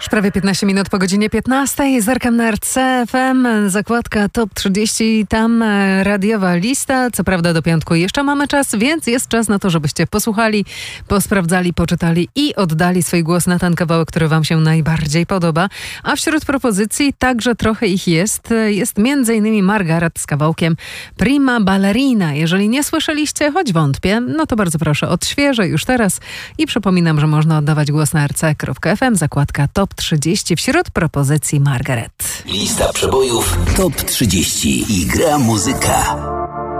Prawie 15 minut po godzinie 15. Zerkam na RCFM, zakładka Top 30, tam radiowa lista. Co prawda do piątku jeszcze mamy czas, więc jest czas na to, żebyście posłuchali, posprawdzali, poczytali i oddali swój głos na ten kawałek, który wam się najbardziej podoba. A wśród propozycji także trochę ich jest. Jest m.in. Margaret z kawałkiem Prima Ballerina. Jeżeli nie słyszeliście, choć wątpię, no to bardzo proszę, odświeżę już teraz i przypominam, że można oddawać głos na rc.fm, zakładka Top 30 wśród propozycji Margaret. Lista przebojów Top 30 i gra muzyka.